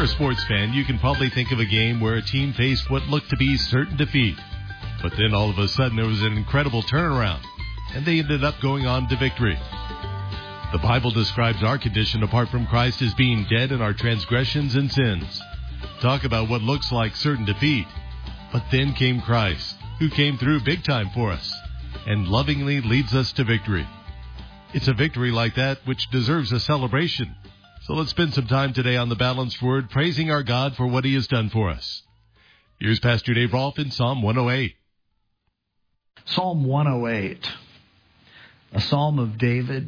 you're a sports fan, you can probably think of a game where a team faced what looked to be certain defeat. But then all of a sudden there was an incredible turnaround, and they ended up going on to victory. The Bible describes our condition apart from Christ as being dead in our transgressions and sins. Talk about what looks like certain defeat. But then came Christ, who came through big time for us, and lovingly leads us to victory. It's a victory like that which deserves a celebration. So let's spend some time today on the Balanced Word, praising our God for what He has done for us. Here's Pastor Dave Rolfe in Psalm 108. Psalm 108, a psalm of David.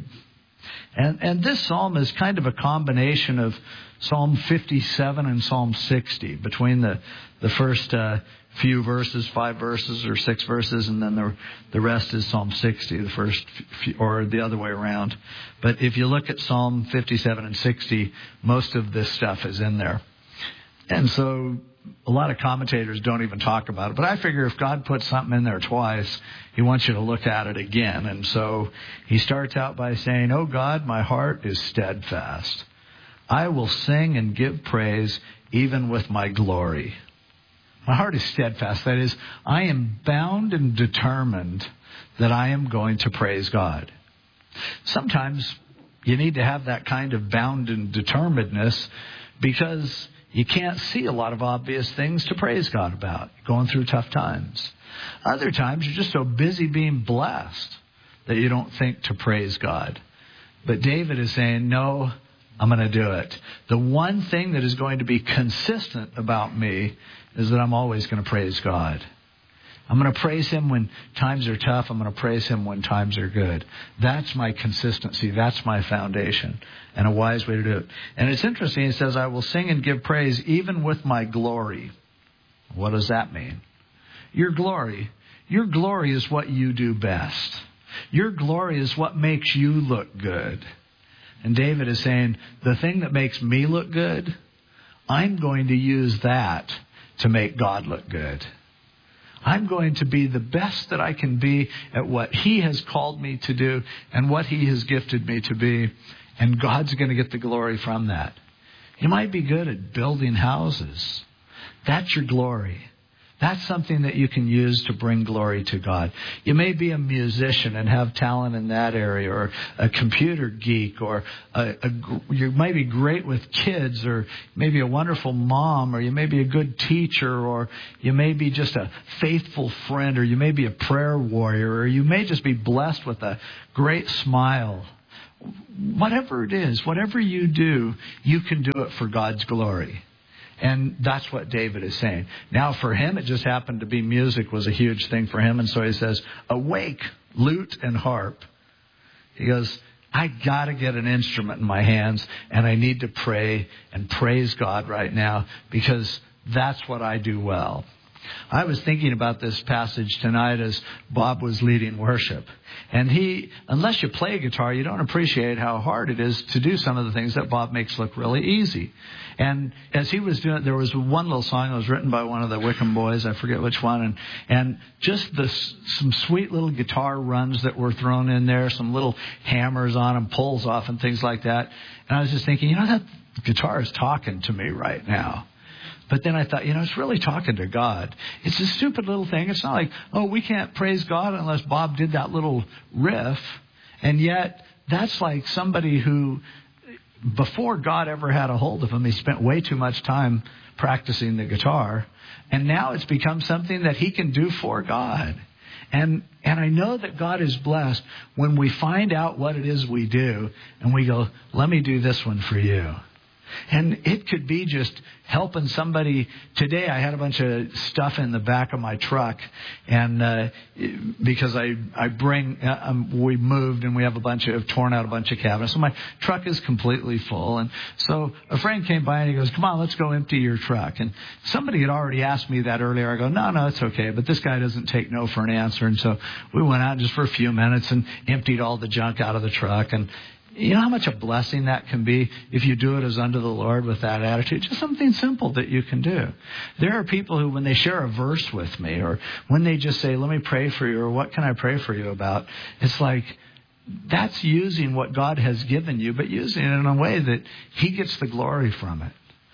And this psalm is kind of a combination of Psalm 57 and Psalm 60, between the first few verses, 5 verses or 6 verses, and then the rest is Psalm 60, the first few, or the other way around. But if you look at Psalm 57 and 60, most of this stuff is in there. And so a lot of commentators don't even talk about it. But I figure if God puts something in there twice, He wants you to look at it again. And so He starts out by saying, "Oh God, my heart is steadfast. I will sing and give praise even with my glory." My heart is steadfast. That is, I am bound and determined that I am going to praise God. Sometimes you need to have that kind of bound and determinedness because you can't see a lot of obvious things to praise God about, going through tough times. Other times you're just so busy being blessed that you don't think to praise God. But David is saying, no, I'm going to do it. The one thing that is going to be consistent about me is that I'm always going to praise God. I'm going to praise Him when times are tough. I'm going to praise Him when times are good. That's my consistency. That's my foundation, and a wise way to do it. And it's interesting. It says, I will sing and give praise even with my glory. What does that mean? Your glory. Your glory is what you do best. Your glory is what makes you look good. And David is saying, the thing that makes me look good, I'm going to use that to make God look good. I'm going to be the best that I can be at what He has called me to do and what He has gifted me to be. And God's going to get the glory from that. You might be good at building houses. That's your glory. That's something that you can use to bring glory to God. You may be a musician and have talent in that area, or a computer geek, or you might be great with kids, or maybe a wonderful mom, or you may be a good teacher, or you may be just a faithful friend, or you may be a prayer warrior, or you may just be blessed with a great smile. Whatever it is, whatever you do, you can do it for God's glory. And that's what David is saying. Now, for him, it just happened to be music was a huge thing for him. And so he says, awake, lute and harp. He goes, I got to get an instrument in my hands, and I need to pray and praise God right now because that's what I do well. I was thinking about this passage tonight as Bob was leading worship. And unless you play guitar, you don't appreciate how hard it is to do some of the things that Bob makes look really easy. And as he was doing it, there was one little song that was written by one of the Wickham boys, I forget which one, and just some sweet little guitar runs that were thrown in there, some little hammers on them, pulls off and things like that. And I was just thinking, that guitar is talking to me right now. But then I thought, it's really talking to God. It's a stupid little thing. It's not like, we can't praise God unless Bob did that little riff. And yet, that's like somebody who, before God ever had a hold of him, he spent way too much time practicing the guitar. And now it's become something that he can do for God. And I know that God is blessed when we find out what it is we do and we go, let me do this one for you. And it could be just helping somebody. Today I had a bunch of stuff in the back of my truck, and because we moved and we have torn out a bunch of cabinets, so my truck is completely full. And so a friend came by and he goes, "Come on, let's go empty your truck." And somebody had already asked me that earlier. I go, no, it's okay. But this guy doesn't take no for an answer. And so we went out just for a few minutes and emptied all the junk out of the truck. And you know how much a blessing that can be if you do it as unto the Lord with that attitude? Just something simple that you can do. There are people who, when they share a verse with me, or when they just say, let me pray for you, or what can I pray for you about? It's like, that's using what God has given you, but using it in a way that He gets the glory from it.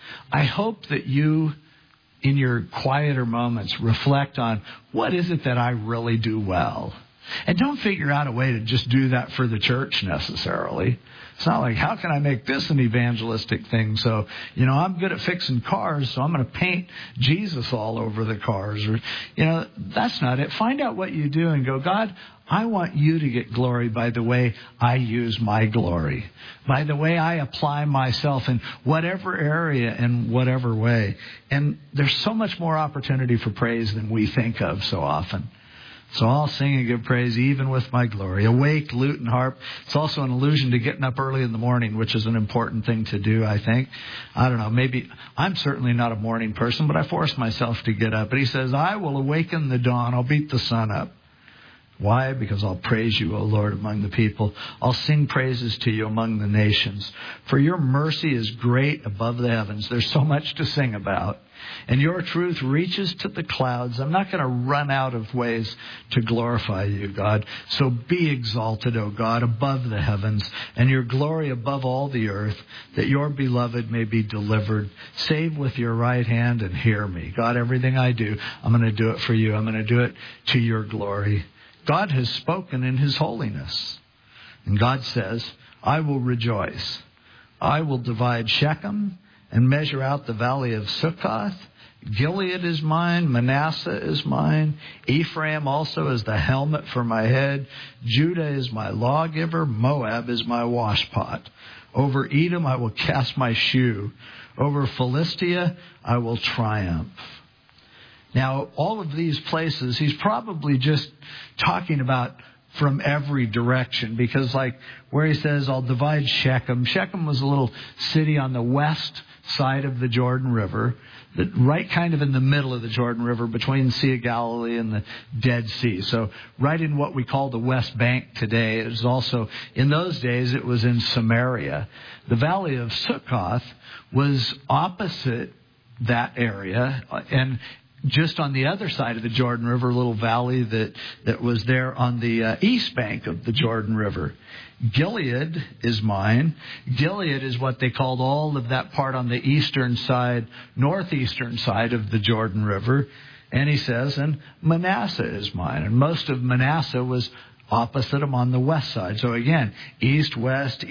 I hope that you, in your quieter moments, reflect on what is it that I really do well. And don't figure out a way to just do that for the church necessarily. It's not like, how can I make this an evangelistic thing? So, I'm good at fixing cars, so I'm going to paint Jesus all over the cars. Or, that's not it. Find out what you do and go, God, I want you to get glory by the way I use my glory, by the way I apply myself in whatever area and whatever way. And there's so much more opportunity for praise than we think of so often. So I'll sing and give praise even with my glory. Awake, lute, and harp. It's also an allusion to getting up early in the morning, which is an important thing to do, I think. I don't know, maybe I'm certainly not a morning person, but I force myself to get up. But he says, I will awaken the dawn. I'll beat the sun up. Why? Because I'll praise you, O Lord, among the people. I'll sing praises to you among the nations. For your mercy is great above the heavens. There's so much to sing about. And your truth reaches to the clouds. I'm not going to run out of ways to glorify you, God. So be exalted, O God, above the heavens, and your glory above all the earth, that your beloved may be delivered. Save with your right hand and hear me. God, everything I do, I'm going to do it for you. I'm going to do it to your glory. God has spoken in his holiness. And God says, I will rejoice. I will divide Shechem and measure out the valley of Sukkoth. Gilead is mine, Manasseh is mine. Ephraim also is the helmet for my head. Judah is my lawgiver. Moab is my washpot. Over Edom I will cast my shoe. Over Philistia I will triumph. Now, all of these places, he's probably just talking about from every direction, because like where he says, I'll divide Shechem. Shechem was a little city on the west side of the Jordan River, right kind of in the middle of the Jordan River between the Sea of Galilee and the Dead Sea. So right in what we call the West Bank today. It was also, in those days, it was in Samaria. The Valley of Sukkoth was opposite that area, and just on the other side of the Jordan River, a little valley that was there on the east bank of the Jordan River. Gilead is mine. Gilead is what they called all of that part on the eastern side, northeastern side of the Jordan River. And he says, and Manasseh is mine. And most of Manasseh was opposite him on the west side. So again, east, west.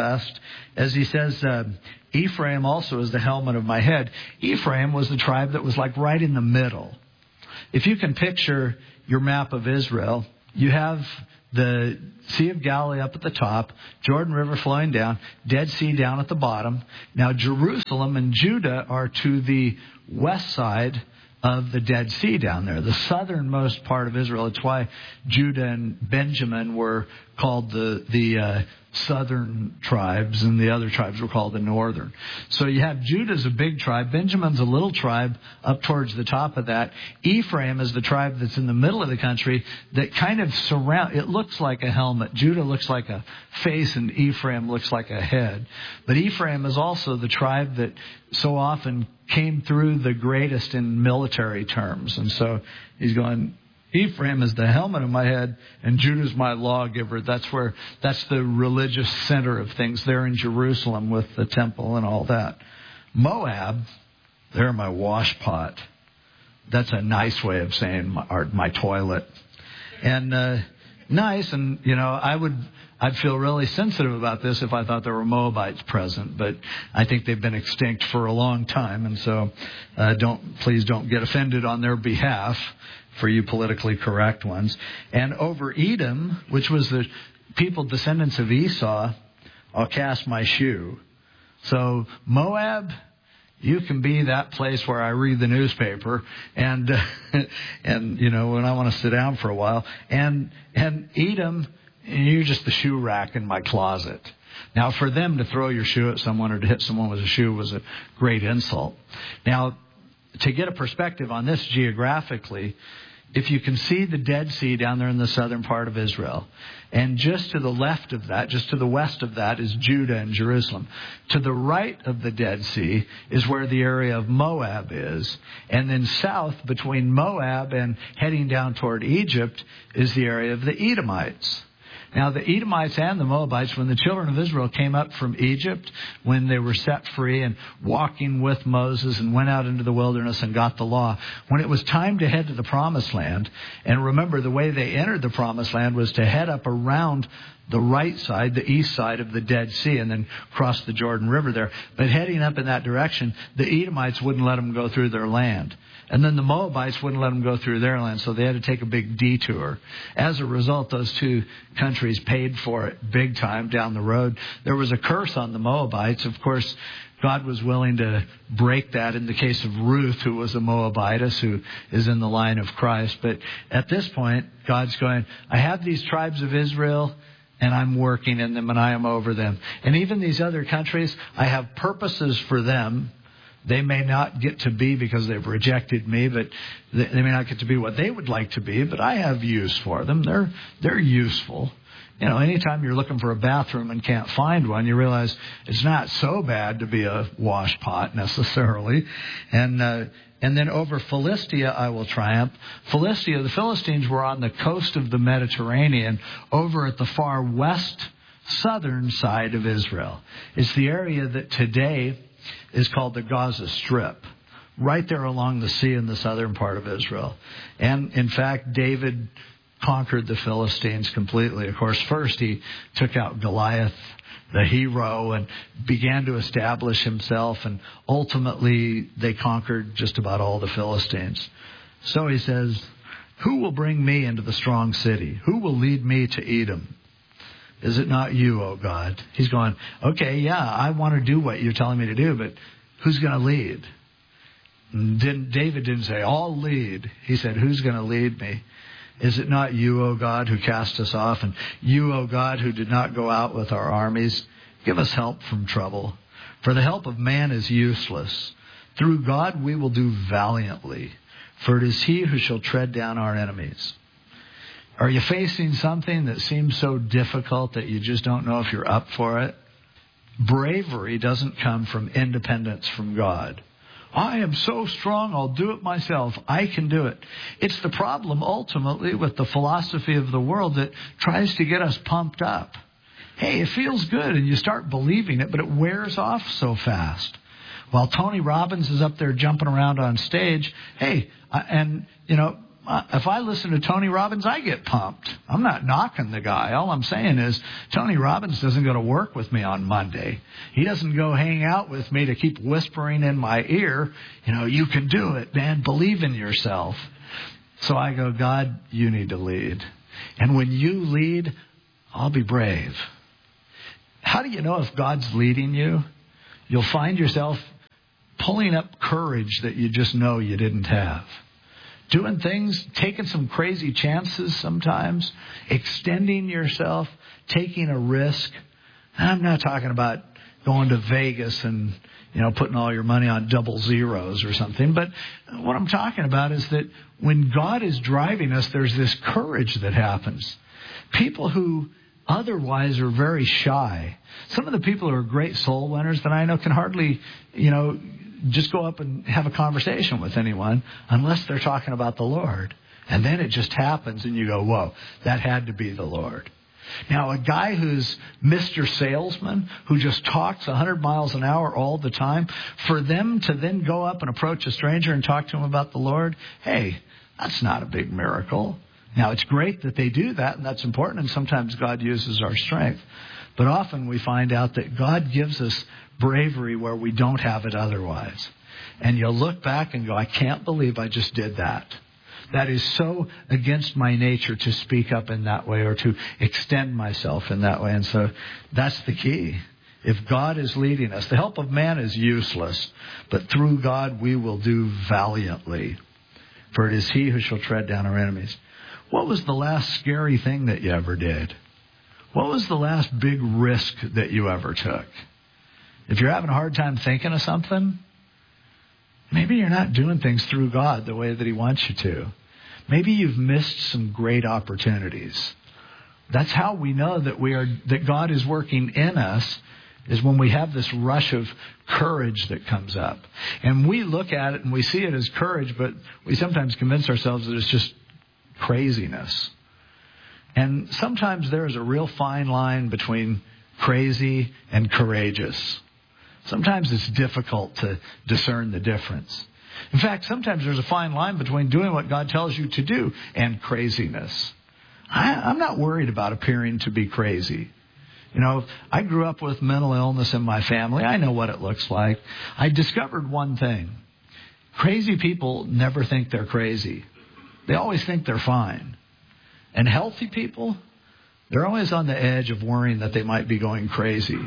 As he says, Ephraim also is the helmet of my head. Ephraim was the tribe that was like right in the middle. If you can picture your map of Israel, you have the Sea of Galilee up at the top, Jordan River flowing down, Dead Sea down at the bottom. Now Jerusalem and Judah are to the west side of the Dead Sea down there, the southernmost part of Israel. It's why Judah and Benjamin were called the southern tribes, and the other tribes were called the northern. So you have Judah's a big tribe. Benjamin's a little tribe up towards the top of that. Ephraim is the tribe that's in the middle of the country that kind of it looks like a helmet. Judah looks like a face, and Ephraim looks like a head. But Ephraim is also the tribe that so often came through the greatest in military terms. And so he's going, Ephraim is the helmet of my head, and Judah's my lawgiver. That's the religious center of things there in Jerusalem with the temple and all that. Moab, they're my washpot. That's a nice way of saying my toilet. And nice, and I'd feel really sensitive about this if I thought there were Moabites present, but I think they've been extinct for a long time, and so please don't get offended on their behalf, for you politically correct ones. And over Edom, which was the people descendants of Esau, I'll cast my shoe. So Moab, you can be that place where I read the newspaper and when I want to sit down for a while. And Edom, you're just the shoe rack in my closet. Now, for them to throw your shoe at someone or to hit someone with a shoe was a great insult. Now, to get a perspective on this geographically, if you can see the Dead Sea down there in the southern part of Israel, and just to the left of that, just to the west of that, is Judah and Jerusalem. To the right of the Dead Sea is where the area of Moab is. And then south, between Moab and heading down toward Egypt, is the area of the Edomites. Now, the Edomites and the Moabites, when the children of Israel came up from Egypt, when they were set free and walking with Moses and went out into the wilderness and got the law, when it was time to head to the Promised Land, and remember, the way they entered the Promised Land was to head up around the right side, the east side of the Dead Sea, and then cross the Jordan River there. But heading up in that direction, the Edomites wouldn't let them go through their land. And then the Moabites wouldn't let them go through their land, so they had to take a big detour. As a result, those two countries paid for it big time down the road. There was a curse on the Moabites. Of course, God was willing to break that in the case of Ruth, who was a Moabitess, who is in the line of Christ. But at this point, God's going, I have these tribes of Israel, and I'm working in them, and I am over them. And even these other countries, I have purposes for them. They may not get to be because they've rejected me, but they may not get to be what they would like to be, but I have use for them. They're useful. You know, anytime you're looking for a bathroom and can't find one, you realize it's not so bad to be a wash pot necessarily. And then over Philistia I will triumph. Philistia, the Philistines were on the coast of the Mediterranean, over at the far west southern side of Israel. It's the area that today is called the Gaza Strip, right there along the sea in the southern part of Israel. And in fact, David conquered the Philistines completely. Of course, first he took out Goliath, the hero, and began to establish himself, and ultimately they conquered just about all the Philistines. So he says, who will bring me into the strong city? Who will lead me to Edom? Is it not you, O God? He's going, okay, yeah, I want to do what you're telling me to do, but who's going to lead? David didn't say, I'll lead. He said, who's going to lead me? Is it not you, O God, who cast us off? And you, O God, who did not go out with our armies? Give us help from trouble. For the help of man is useless. Through God we will do valiantly. For it is he who shall tread down our enemies. Are you facing something that seems so difficult that you just don't know if you're up for it? Bravery doesn't come from independence from God. I am so strong, I'll do it myself. I can do it. It's the problem ultimately with the philosophy of the world that tries to get us pumped up. Hey, it feels good and you start believing it, but it wears off so fast. While Tony Robbins is up there jumping around on stage, hey, if I listen to Tony Robbins, I get pumped. I'm not knocking the guy. All I'm saying is Tony Robbins doesn't go to work with me on Monday. He doesn't go hang out with me to keep whispering in my ear, you can do it, man. Believe in yourself. So I go, God, you need to lead. And when you lead, I'll be brave. How do you know if God's leading you? You'll find yourself pulling up courage that you just know you didn't have. Doing things, taking some crazy chances sometimes, extending yourself, taking a risk. I'm not talking about going to Vegas and, putting all your money on double zeros or something. But what I'm talking about is that when God is driving us, there's this courage that happens. People who otherwise are very shy. Some of the people who are great soul winners that I know can hardly, just go up and have a conversation with anyone unless they're talking about the Lord. And then it just happens and you go, whoa, that had to be the Lord. Now, a guy who's Mr. Salesman, who just talks 100 miles an hour all the time, for them to then go up and approach a stranger and talk to him about the Lord, hey, that's not a big miracle. Now, it's great that they do that, and that's important, and sometimes God uses our strength. But often we find out that God gives us bravery where we don't have it otherwise. And you'll look back and go, I can't believe I just did that. That is so against my nature to speak up in that way or to extend myself in that way. And so that's the key. If God is leading us, the help of man is useless, but through God we will do valiantly. For it is he who shall tread down our enemies. What was the last scary thing that you ever did? What was the last big risk that you ever took? If you're having a hard time thinking of something, maybe you're not doing things through God the way that he wants you to. Maybe you've missed some great opportunities. That's how we know that God is working in us, is when we have this rush of courage that comes up. And we look at it and we see it as courage, but we sometimes convince ourselves that it's just craziness. And sometimes there is a real fine line between crazy and courageous. Sometimes it's difficult to discern the difference. In fact, sometimes there's a fine line between doing what God tells you to do and craziness. I'm not worried about appearing to be crazy. You know, I grew up with mental illness in my family. I know what it looks like. I discovered one thing. Crazy people never think they're crazy. They always think they're fine. And healthy people, they're always on the edge of worrying that they might be going crazy.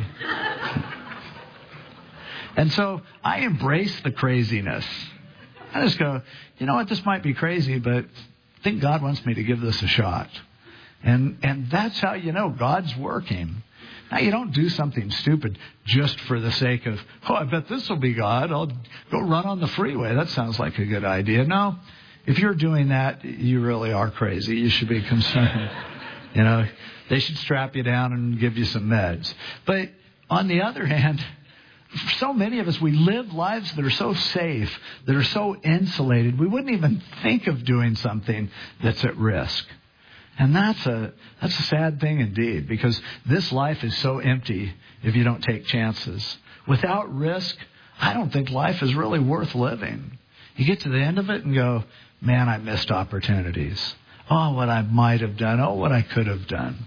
And so I embrace the craziness. I just go, you know what, this might be crazy, but I think God wants me to give this a shot. And that's how you know God's working. Now, you don't do something stupid just for the sake of, oh, I bet this will be God. I'll go run on the freeway. That sounds like a good idea. No, if you're doing that, you really are crazy. You should be concerned. You know, they should strap you down and give you some meds. But on the other hand, so many of us, we live lives that are so safe, that are so insulated, we wouldn't even think of doing something that's at risk. And that's a sad thing indeed, because this life is so empty if you don't take chances. Without risk, I don't think life is really worth living. You get to the end of it and go, man, I missed opportunities. Oh, what I might have done. Oh, what I could have done.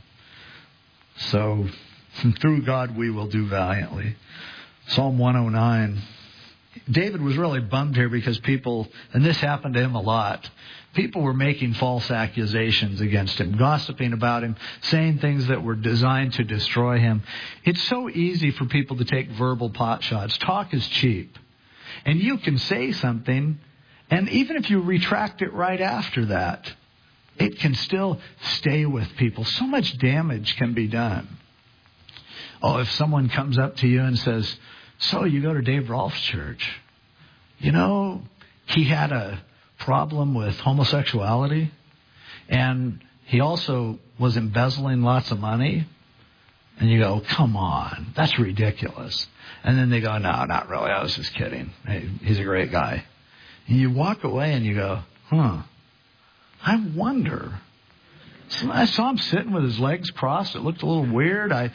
So, through God we will do valiantly. Psalm 109. David was really bummed here because people, and this happened to him a lot, people were making false accusations against him, gossiping about him, saying things that were designed to destroy him. It's so easy for people to take verbal pot shots. Talk is cheap. And you can say something, and even if you retract it right after that, it can still stay with people. So much damage can be done. Oh, if someone comes up to you and says, so you go to Dave Rolfe's church. You know, he had a problem with homosexuality, and he also was embezzling lots of money. And you go, come on, that's ridiculous. And then they go, no, not really. I was just kidding. Hey, he's a great guy. And you walk away and you go, I wonder. So I saw him sitting with his legs crossed. It looked a little weird. I'm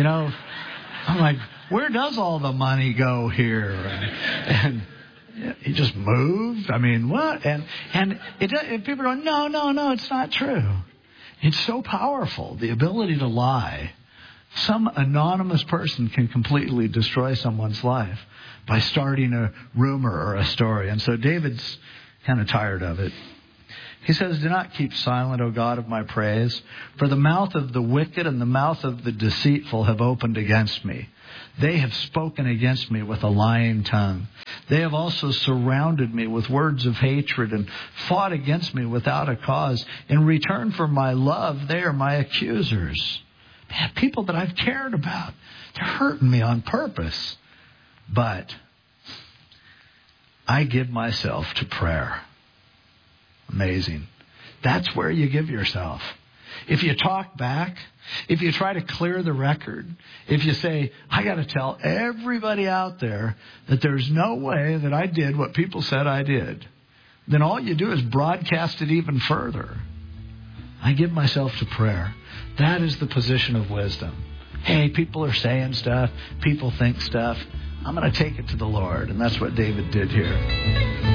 like, where does all the money go here? And he just moved. I mean, what? And people go, no, it's not true. It's so powerful, the ability to lie. Some anonymous person can completely destroy someone's life by starting a rumor or a story. And so David's kind of tired of it. He says, do not keep silent, O God of my praise, for the mouth of the wicked and the mouth of the deceitful have opened against me. They have spoken against me with a lying tongue. They have also surrounded me with words of hatred and fought against me without a cause. In return for my love, they are my accusers. Man, people that I've cared about, they're hurting me on purpose. But I give myself to prayer. Amazing. That's where you give yourself. If you talk back, if you try to clear the record, if you say, I got to tell everybody out there that there's no way that I did what people said I did, then all you do is broadcast it even further. I give myself to prayer. That is the position of wisdom. Hey, people are saying stuff. People think stuff. I'm going to take it to the Lord. And that's what David did here.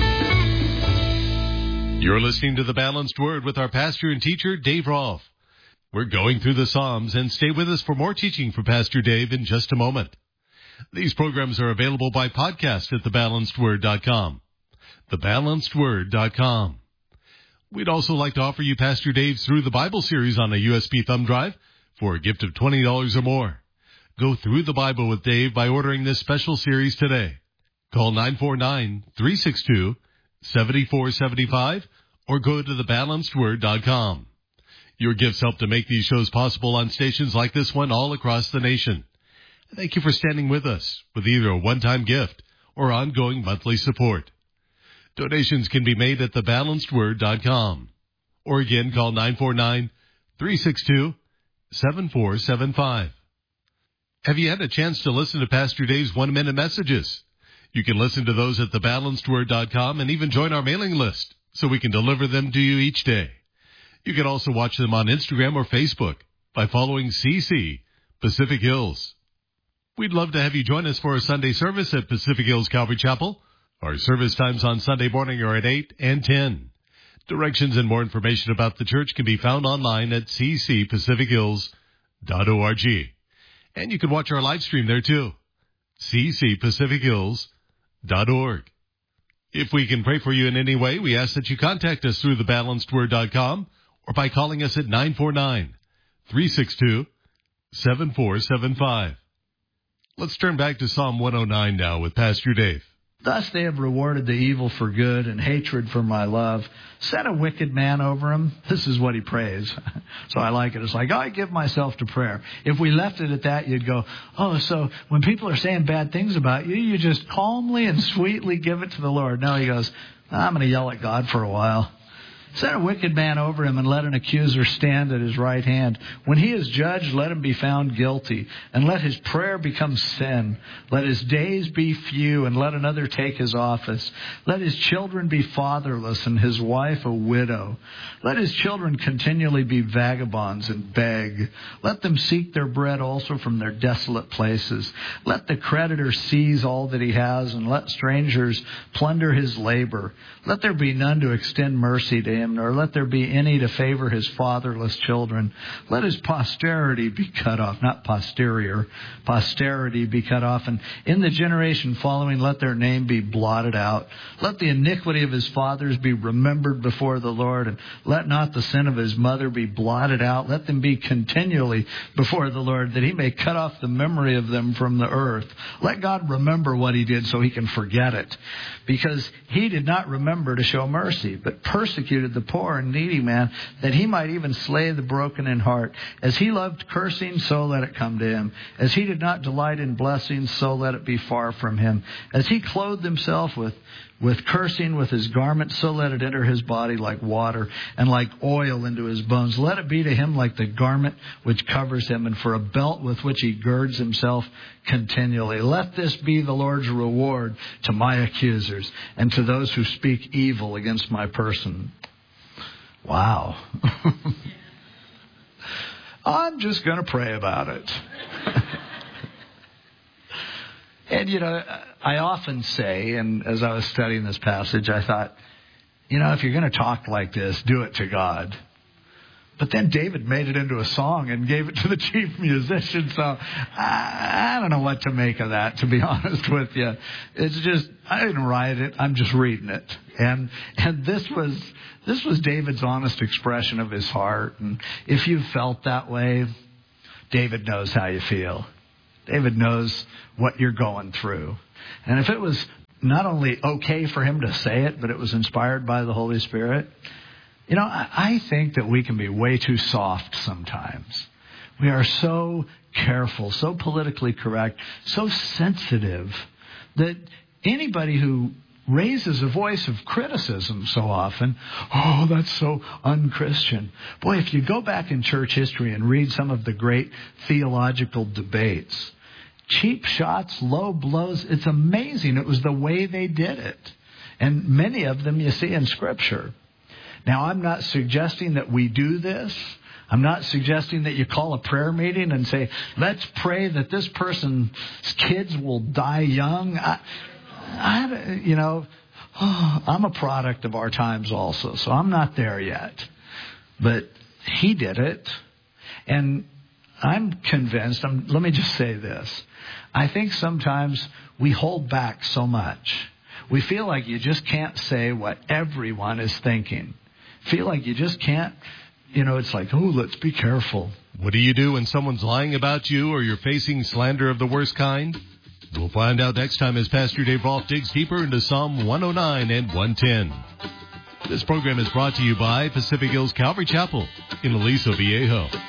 You're listening to The Balanced Word with our pastor and teacher, Dave Rolfe. We're going through the Psalms, and stay with us for more teaching from Pastor Dave in just a moment. These programs are available by podcast at thebalancedword.com. Thebalancedword.com. We'd also like to offer you Pastor Dave's Through the Bible series on a USB thumb drive for a gift of $20 or more. Go through the Bible with Dave by ordering this special series today. Call 949-362-7475 or go to thebalancedword.com. Your gifts help to make these shows possible on stations like this one all across the nation. Thank you for standing with us with either a one-time gift or ongoing monthly support. Donations can be made at thebalancedword.com. Or again, call 949-362-7475. Have you had a chance to listen to Pastor Dave's one-minute messages? You can listen to those at thebalancedword.com and even join our mailing list so we can deliver them to you each day. You can also watch them on Instagram or Facebook by following CC Pacific Hills. We'd love to have you join us for a Sunday service at Pacific Hills Calvary Chapel. Our service times on Sunday morning are at 8 and 10. Directions and more information about the church can be found online at ccpacifichills.org. And you can watch our live stream there too, ccpacifichills.org. If we can pray for you in any way, we ask that you contact us through thebalancedword.com or by calling us at 949-362-7475. Let's turn back to Psalm 109 now with Pastor Dave. Thus they have rewarded the evil for good and hatred for my love. Set a wicked man over him. This is what he prays. So I like it. It's like, I give myself to prayer. If we left it at that, you'd go, so when people are saying bad things about you, you just calmly and sweetly give it to the Lord. No, he goes, I'm going to yell at God for a while. Set a wicked man over him and let an accuser stand at his right hand. When he is judged, let him be found guilty, and let his prayer become sin. Let his days be few, and let another take his office. Let his children be fatherless, and his wife a widow. Let his children continually be vagabonds and beg. Let them seek their bread also from their desolate places. Let the creditor seize all that he has, and let strangers plunder his labor. Let there be none to extend mercy to him, nor let there be any to favor his fatherless children. Let his posterity be cut off, not posterior, posterity be cut off. And in the generation following, let their name be blotted out. Let the iniquity of his fathers be remembered before the Lord, and let not the sin of his mother be blotted out. Let them be continually before the Lord, that he may cut off the memory of them from the earth. Let God remember what he did so he can forget it, because he did not remember to show mercy, but persecuted the poor and needy man, that he might even slay the broken in heart. As he loved cursing, so let it come to him. As he did not delight in blessings, so let it be far from him. As he clothed himself with cursing with his garment, so let it enter his body like water, and like oil into his bones. Let it be to him like the garment which covers him, and for a belt with which he girds himself continually. Let this be the Lord's reward to my accusers, and to those who speak evil against my person. Wow. I'm just going to pray about it. And, I often say, and as I was studying this passage, I thought, if you're going to talk like this, do it to God. But then David made it into a song and gave it to the chief musician. So I don't know what to make of that, to be honest with you. It's just, I didn't write it. I'm just reading it. And this was David's honest expression of his heart. And if you felt that way, David knows how you feel. David knows what you're going through. And if it was not only okay for him to say it, but it was inspired by the Holy Spirit, I think that we can be way too soft sometimes. We are so careful, so politically correct, so sensitive that anybody who raises a voice of criticism so often, that's so unchristian. Boy, if you go back in church history and read some of the great theological debates, cheap shots, low blows, it's amazing. It was the way they did it. And many of them you see in Scripture. Now, I'm not suggesting that we do this. I'm not suggesting that you call a prayer meeting and say, let's pray that this person's kids will die young. I'm a product of our times also, so I'm not there yet. But he did it. And I'm convinced, let me just say this. I think sometimes we hold back so much. We feel like you just can't say what everyone is thinking. Feel like you just can't, it's like, let's be careful. What do you do when someone's lying about you or you're facing slander of the worst kind? We'll find out next time as Pastor Dave Rolfe digs deeper into Psalm 109 and 110. This program is brought to you by Pacific Hills Calvary Chapel in Aliso Viejo.